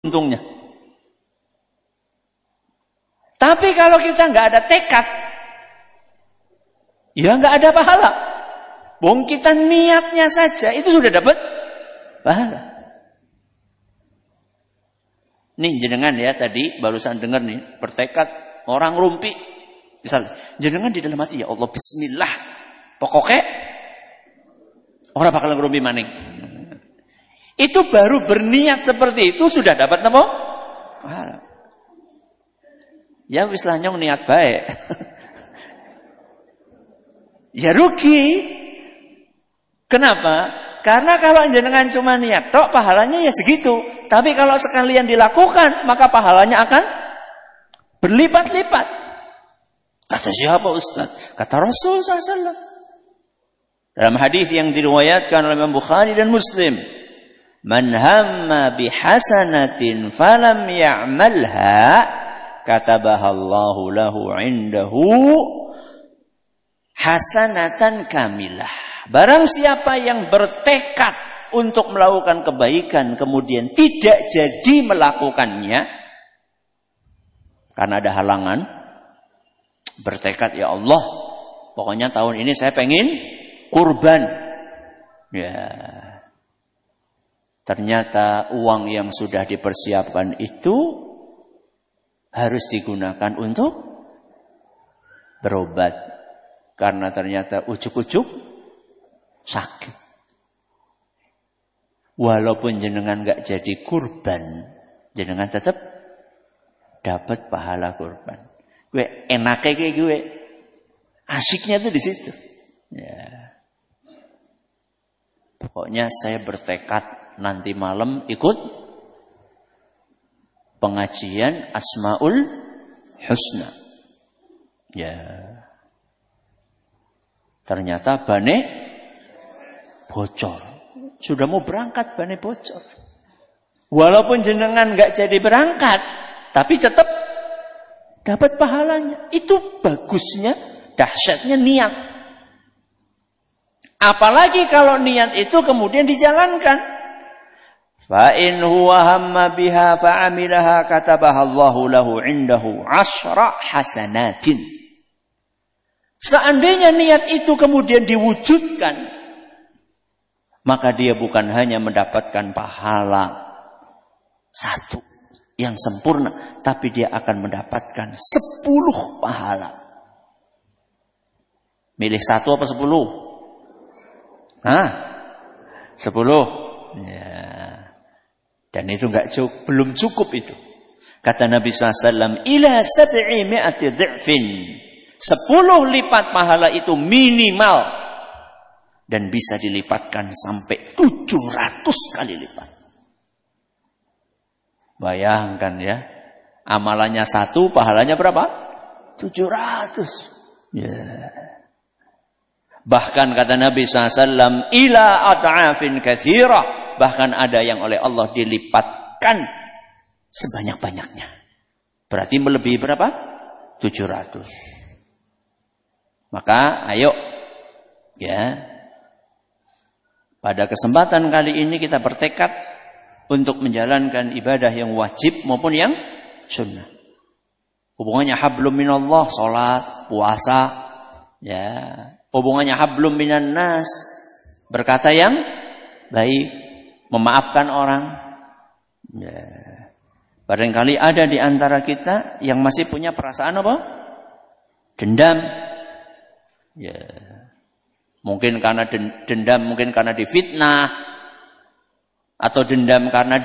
untungnya. Tapi kalau kita nggak ada tekad, ya nggak ada pahala. Wong kita niatnya saja itu sudah dapat pahala. Nih jenengan ya tadi barusan dengar nih bertekad orang rumpi, misal jenengan di dalam hati ya Allah Bismillah, pokoknya orang bakal ngerumpi maning. Itu baru berniat seperti itu sudah dapat apa? Pahala. Ya wis lah nyong niat baik. Ya rugi. Kenapa? Karena kalau jenengan cuma niat tok pahalanya ya segitu. Tapi kalau sekalian dilakukan maka pahalanya akan berlipat-lipat. Kata siapa Ustaz? Kata Rasul SAW. Dalam hadis yang diriwayatkan oleh Imam Bukhari dan Muslim, "Man hamma bihasanatin falam ya'malha katabahallahu lahu indahu hasanatan kamilah." Barang siapa yang bertekad untuk melakukan kebaikan kemudian tidak jadi melakukannya karena ada halangan, bertekad ya Allah, pokoknya tahun ini saya pengen kurban. Ya. Ternyata uang yang sudah dipersiapkan itu harus digunakan untuk berobat. Karena ternyata ujuk-ujuk sakit. Walaupun jenengan gak jadi kurban, jenengan tetap dapat pahala kurban. Gue enaknya kayak gue. Asyiknya tuh di situ. Ya. Pokoknya saya bertekad nanti malam ikut pengajian Asmaul Husna. Ya. Ternyata bane bocor. Sudah mau berangkat bane bocor. Walaupun jenengan enggak jadi berangkat, tapi tetap dapat pahalanya. Itu bagusnya, dahsyatnya niat. Apalagi kalau niat itu kemudian dijalankan. Fa in huwa hamma biha fa 'amilaha katabahallahu lahu 'indahu 'ashra hasanatin. Seandainya niat itu kemudian diwujudkan, maka dia bukan hanya mendapatkan pahala satu yang sempurna, tapi dia akan mendapatkan 10 pahala. Milih 1 apa 10? 10. Ya. Dan itu belum cukup itu. Kata Nabi SAW, ila 700 dhi'fin. 10 lipat pahala itu minimal. Dan bisa dilipatkan sampai 700 kali lipat. Bayangkan ya. Amalannya 1, pahalanya berapa? 700. Ya. Bahkan kata Nabi SAW, ila at'afin katsirah. Bahkan ada yang oleh Allah dilipatkan sebanyak-banyaknya. Berarti melebihi berapa? 700. Maka ayo ya. Pada kesempatan kali ini kita bertekad untuk menjalankan ibadah yang wajib maupun yang sunnah. Hubungannya hablum minallah, salat, puasa, ya. Hubungannya hablum minan nas, berkata yang baik, memaafkan orang. Ya. Barangkali ada di antara kita yang masih punya perasaan apa? Dendam. Ya. Mungkin karena dendam, mungkin karena difitnah, atau dendam karena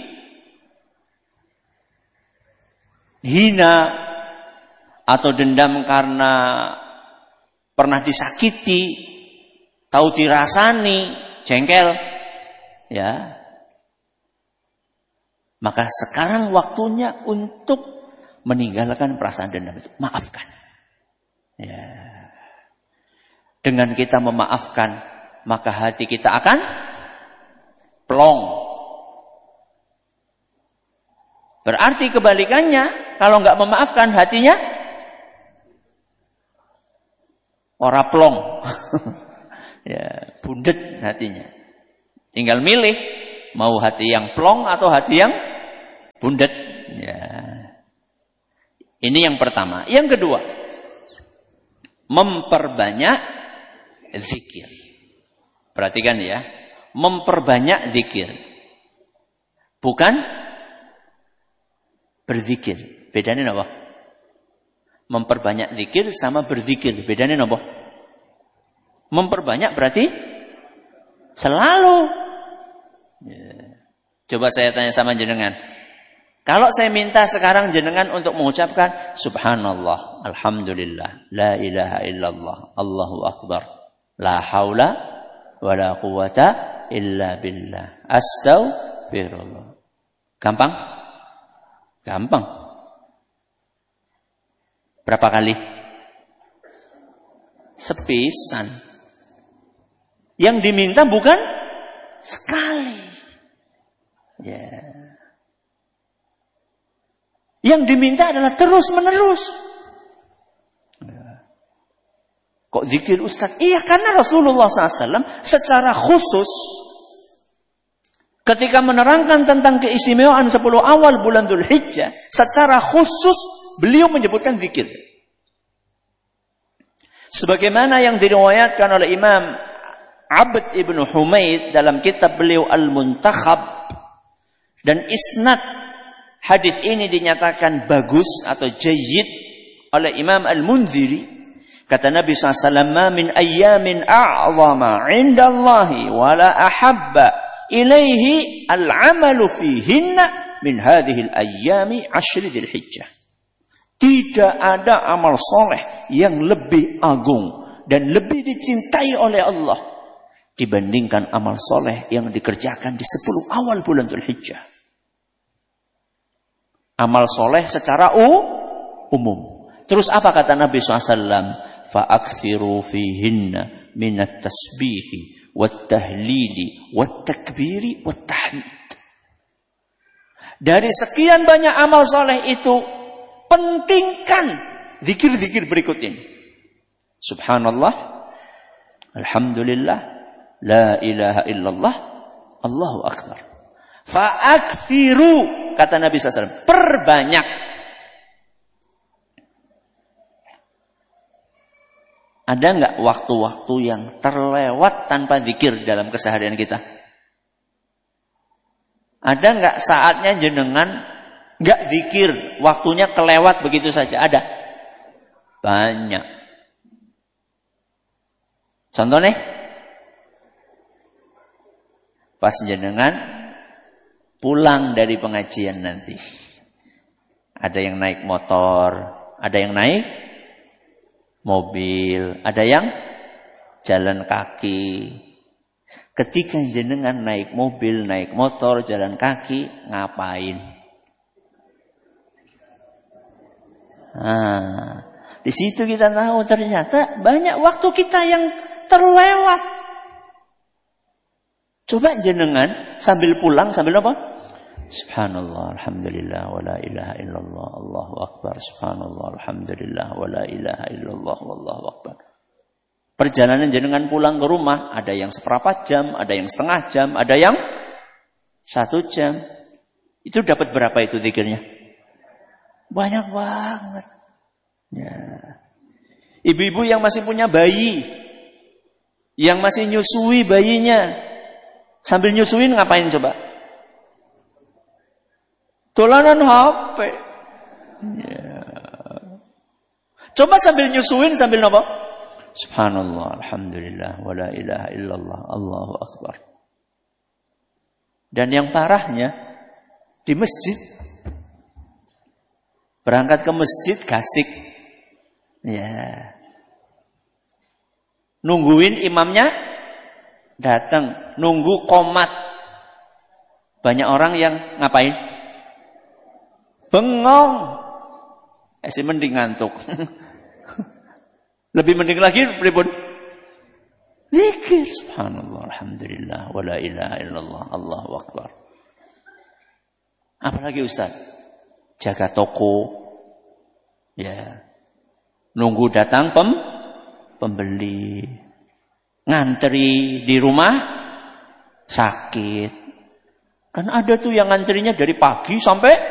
dihina, atau dendam karena pernah disakiti, tahu dirasani, jengkel, ya. Maka sekarang waktunya untuk meninggalkan perasaan dendam itu. Maafkan. Ya. Dengan kita memaafkan, maka hati kita akan plong. Berarti kebalikannya, kalau nggak memaafkan hatinya ora plong. Ya, bundet hatinya. Tinggal milih mau hati yang plong atau hati yang bundet. Ya. Ini yang pertama. Yang kedua, memperbanyak zikir. Perhatikan ya, memperbanyak zikir. Bukan berzikir. Bedanya apa? Memperbanyak zikir sama berzikir. Bedanya apa? Memperbanyak berarti selalu. Ya. Coba saya tanya sama jenengan. Kalau saya minta sekarang jenengan untuk mengucapkan Subhanallah, Alhamdulillah, La ilaha illallah, Allahu Akbar, La haula wa la quwata illa billah, Astaghfirullah. Gampang? Gampang. Berapa kali? Sepisan. Yang diminta bukan sekali. Ya. Yang diminta adalah terus-menerus. Kok zikir Ustaz? Iya, karena Rasulullah SAW secara khusus ketika menerangkan tentang keistimewaan 10 awal bulan Dzulhijjah, secara khusus beliau menyebutkan zikir. Sebagaimana yang diriwayatkan oleh Imam Abd ibn Humaid dalam kitab beliau Al-Muntakhab, dan isnad hadis ini dinyatakan bagus atau jayyid oleh Imam Al-Munziri. Kata Nabi SAW, "Ma min ayyamin a'zama 'inda Allahi wa la ahabba ilaihi al-'amalu fihinna min hadhihi al-ayyami 'ashri Dzulhijjah." Tidak ada amal soleh yang lebih agung dan lebih dicintai oleh Allah dibandingkan amal soleh yang dikerjakan di 10 awal bulan Dzulhijjah. Amal soleh secara umum. Terus apa kata Nabi SAW? Fa'akthiru fihinna minat tasbihi wat-tahlili wat-takbiri wat-tahmid. Dari sekian banyak amal soleh itu, pentingkan zikir-zikir berikut ini. Subhanallah, Alhamdulillah, La ilaha illallah, Allahu Akbar. Fa'akthiru, kata Nabi SAW, perbanyak. Ada enggak waktu-waktu yang terlewat tanpa zikir dalam keseharian kita? Ada enggak saatnya jenengan enggak zikir, waktunya kelewat begitu saja? Ada? Banyak. Contohnya, pas jenengan pulang dari pengajian nanti. Ada yang naik motor, ada yang naik mobil, ada yang jalan kaki. Ketika jenengan naik mobil, naik motor, jalan kaki, ngapain? Di situ kita tahu ternyata banyak waktu kita yang terlewat. Coba jenengan sambil pulang, sambil apa? Subhanallah, Alhamdulillah, wa la ilaha illallah, Allahu Akbar. Subhanallah, Alhamdulillah, wa la ilaha illallah, wallahu Akbar. Perjalanan jenengan pulang ke rumah, ada yang seperempat jam, ada yang setengah jam, ada yang 1 jam. Itu dapat berapa itu zikirnya? Banyak banget. Ya. Ibu-ibu yang masih punya bayi, yang masih nyusui bayinya, sambil nyusuin ngapain coba? Dolanan HP. Ya. Coba sambil nyusuin, sambil apa? Subhanallah, Alhamdulillah, wa la ilaha illallah, Allahu Akbar. Dan yang parahnya, di masjid. Berangkat ke masjid, gasik. Ya. Nungguin imamnya datang, nunggu qomat. Banyak orang yang ngapain? Bengong. Masih mending ngantuk. Lebih mending lagi pripun? Zikir. Subhanallah, Alhamdulillah, wa la ilaha illallah, Allahu Akbar. Apalagi Ustaz? Jaga toko. Ya. Nunggu datang pembeli. Ngantri di rumah sakit. Kan ada tuh yang ngantrinya dari pagi sampai